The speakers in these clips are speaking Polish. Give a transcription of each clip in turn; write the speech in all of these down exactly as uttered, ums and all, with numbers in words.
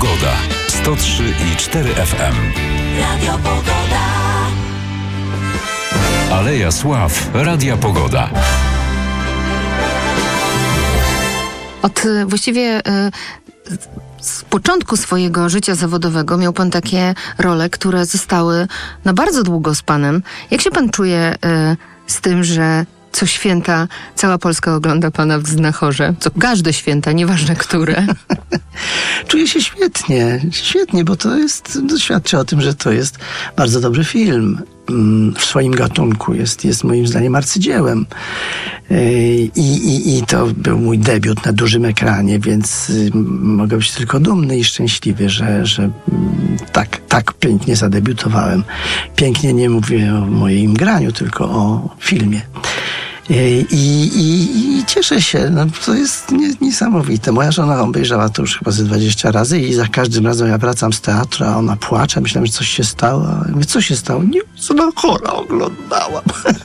Pogoda. sto trzy i cztery F M. Radio Pogoda. Aleja Sław. Radia Pogoda. Od właściwie y, z początku swojego życia zawodowego miał pan takie role, które zostały na bardzo długo z panem. Jak się pan czuje y, z tym, że co święta cała Polska ogląda pana w Znachorze? Co każde święta, nieważne które. Czuję się świetnie, świetnie, bo to jest, to świadczy o tym, że to jest bardzo dobry film. W swoim gatunku jest, jest moim zdaniem arcydziełem. I, i, I to był mój debiut na dużym ekranie, więc mogę być tylko dumny i szczęśliwy, że, że tak, tak pięknie zadebiutowałem. Pięknie nie mówię o moim graniu, tylko o filmie. I, i, i cieszę się, no, to jest nie, niesamowite. Moja żona obejrzała to już chyba ze dwadzieścia razy i za każdym razem ja wracam z teatru, a ona płacze. Myślałem, że coś się stało. Ja mówię, co się stało? Nie, Znachora oglądałam.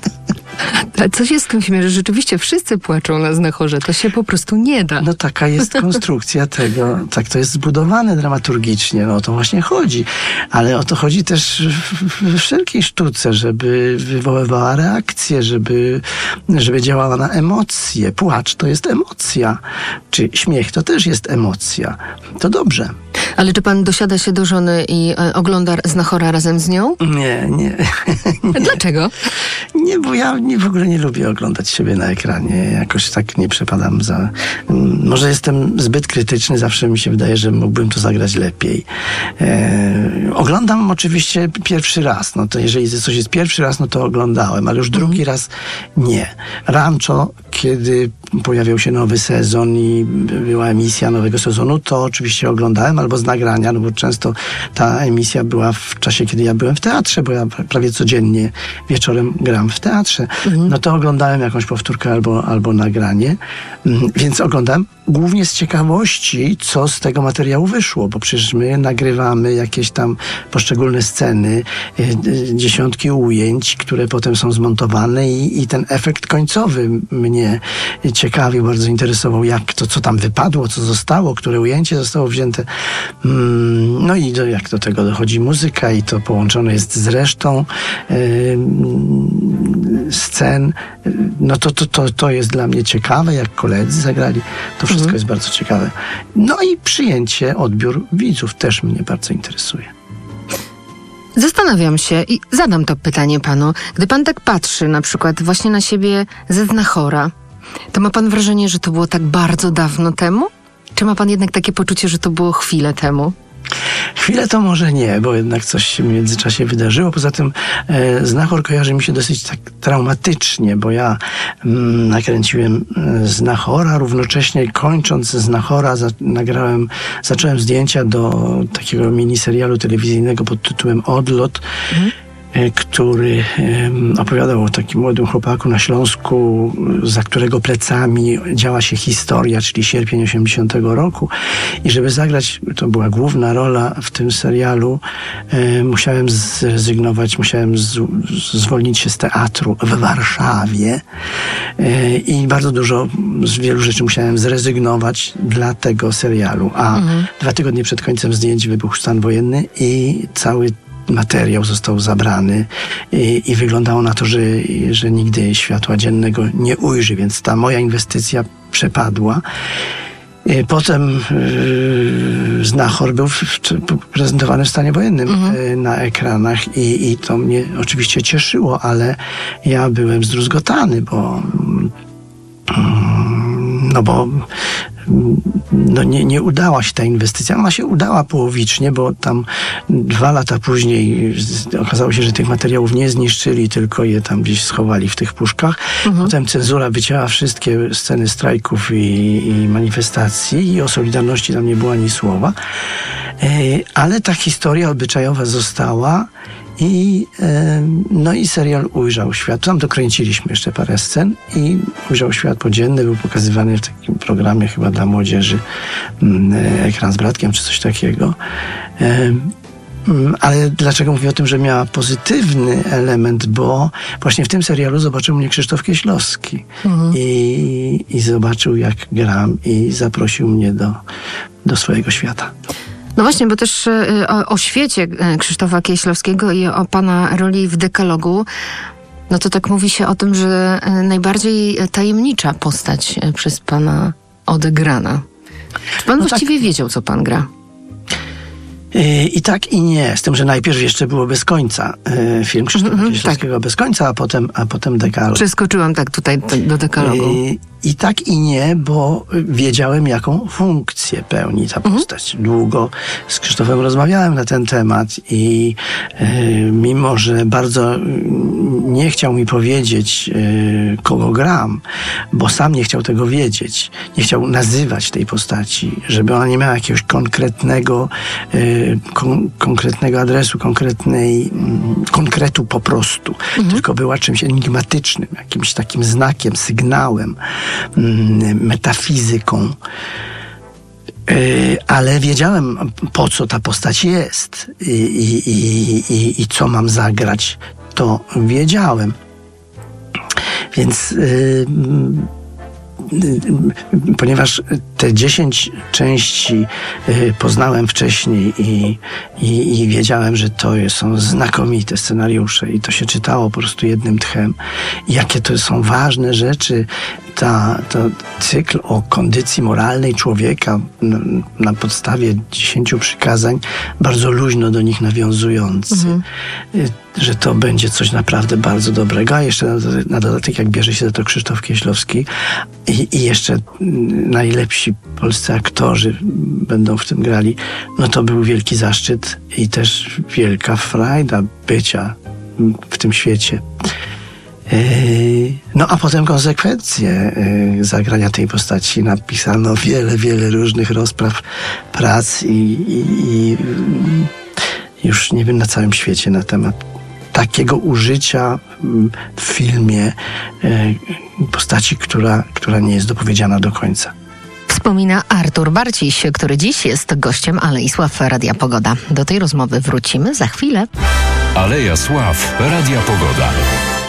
Ale coś jest w tym filmie, że rzeczywiście wszyscy płaczą na Znachorze. To się po prostu nie da. No taka jest konstrukcja tego. Tak to jest zbudowane dramaturgicznie. No o to właśnie chodzi. Ale o to chodzi też we wszelkiej sztuce, żeby wywoływała reakcję, żeby, żeby działała na emocje. Płacz to jest emocja. Czy śmiech to też jest emocja. To dobrze. Ale czy pan dosiada się do żony i e, ogląda Znachora razem z nią? Nie, nie. nie. Dlaczego? Nie, bo ja nie, w ogóle nie lubię oglądać siebie na ekranie. Jakoś tak nie przepadam za... Może jestem zbyt krytyczny, zawsze mi się wydaje, że mógłbym to zagrać lepiej. E, oglądam oczywiście pierwszy raz. No to jeżeli coś jest pierwszy raz, no to oglądałem, ale już drugi raz nie. Rancho, kiedy pojawiał się nowy sezon i była emisja nowego sezonu, to oczywiście oglądałem, albo z nagrania, no bo często ta emisja była w czasie, kiedy ja byłem w teatrze, bo ja prawie codziennie wieczorem gram w teatrze. Mhm. No to oglądałem jakąś powtórkę albo, albo nagranie, więc oglądam głównie z ciekawości, co z tego materiału wyszło, bo przecież my nagrywamy jakieś tam poszczególne sceny, dziesiątki ujęć, które potem są zmontowane i, i ten efekt końcowy mnie ciekawił, bardzo interesował, jak to, co tam wypadło, co zostało, które ujęcie zostało wzięte. No i do, jak do tego dochodzi muzyka i to połączone jest z resztą yy, scen, no to, to, to, to jest dla mnie ciekawe, jak koledzy zagrali, to wszystko mhm. jest bardzo ciekawe. No i przyjęcie, odbiór widzów też mnie bardzo interesuje. Zastanawiam się i zadam to pytanie panu. Gdy pan tak patrzy na przykład właśnie na siebie ze Znachora, to ma pan wrażenie, że to było tak bardzo dawno temu? Czy ma pan jednak takie poczucie, że to było chwilę temu? Chwilę to może nie, bo jednak coś się w międzyczasie wydarzyło. Poza tym e, Znachor kojarzy mi się dosyć tak traumatycznie, bo ja mm, nakręciłem Znachora, równocześnie kończąc Znachora za, nagrałem, zacząłem zdjęcia do takiego miniserialu telewizyjnego pod tytułem Odlot, mhm. który opowiadał o takim młodym chłopaku na Śląsku, za którego plecami działa się historia, czyli sierpień osiemdziesiątego roku. I żeby zagrać, to była główna rola w tym serialu, musiałem zrezygnować, musiałem z, zwolnić się z teatru w Warszawie i bardzo dużo, z wielu rzeczy musiałem zrezygnować dla tego serialu. A mhm. dwa tygodnie przed końcem zdjęć wybuchł stan wojenny i cały materiał został zabrany i, i wyglądało na to, że, że nigdy światła dziennego nie ujrzy, więc ta moja inwestycja przepadła. Potem yy, Znachor był w, w, prezentowany w stanie wojennym mhm. yy, na ekranach i, i to mnie oczywiście cieszyło, ale ja byłem zdruzgotany, bo yy, no bo no nie, nie udała się ta inwestycja. Ona się udała połowicznie, bo tam dwa lata później okazało się, że tych materiałów nie zniszczyli, tylko je tam gdzieś schowali w tych puszkach. Mhm. Potem cenzura wycięła wszystkie sceny strajków i, i manifestacji i o Solidarności tam nie było ani słowa. Ale ta historia obyczajowa została i, no i serial ujrzał świat. Tam dokręciliśmy jeszcze parę scen i ujrzał świat podziemny. Był pokazywany w takim programie chyba dla młodzieży, Ekran z bratkiem czy coś takiego. Ale dlaczego mówię o tym, że miała pozytywny element? Bo właśnie w tym serialu zobaczył mnie Krzysztof Kieślowski mhm. i, i zobaczył, jak gram i zaprosił mnie do, do swojego świata. No właśnie, bo też y, o, o świecie y, Krzysztofa Kieślowskiego i o pana roli w Dekalogu, no to tak mówi się o tym, że y, najbardziej tajemnicza postać y, przez pana odegrana. Czy pan No właściwie tak. wiedział, co pan gra? I tak i nie, z tym, że najpierw jeszcze było Bez końca, film Krzysztofa Mhm, Kieślowskiego tak. Bez końca, a potem, a potem Dekalog. Przeskoczyłam tak tutaj do, do Dekalogu. I, I tak i nie, bo wiedziałem, jaką funkcję pełni ta postać. Mhm. Długo z Krzysztofem rozmawiałem na ten temat i y, mimo, że bardzo nie chciał mi powiedzieć, y, kogo gram, bo sam nie chciał tego wiedzieć, nie chciał nazywać tej postaci, żeby ona nie miała jakiegoś konkretnego y, Kon- konkretnego adresu, konkretnej, mm, konkretu po prostu, mhm. tylko była czymś enigmatycznym, jakimś takim znakiem, sygnałem, mm, metafizyką. Yy, ale wiedziałem, po co ta postać jest i, i, i, i, i co mam zagrać, to wiedziałem. Więc yy, ponieważ te dziesięć części poznałem wcześniej i, i, i wiedziałem, że to są znakomite scenariusze i to się czytało po prostu jednym tchem. I jakie to są ważne rzeczy, ta, to cykl o kondycji moralnej człowieka na, na podstawie dziesięciu przykazań, bardzo luźno do nich nawiązujący. Mhm. Że to będzie coś naprawdę bardzo dobrego, a jeszcze na dodatek, jak bierze się za to Krzysztof Kieślowski i, i jeszcze najlepsi polscy aktorzy będą w tym grali, no to był wielki zaszczyt i też wielka frajda bycia w tym świecie. No a potem konsekwencje zagrania tej postaci. Napisano wiele, wiele różnych rozpraw, prac i, i, i już nie wiem, na całym świecie na temat takiego użycia w filmie postaci, która, która nie jest dopowiedziana do końca. Wspomina Artur Barciś, który dziś jest gościem Alei Sław Radia Pogoda. Do tej rozmowy wrócimy za chwilę. Aleja Sław Radia Pogoda.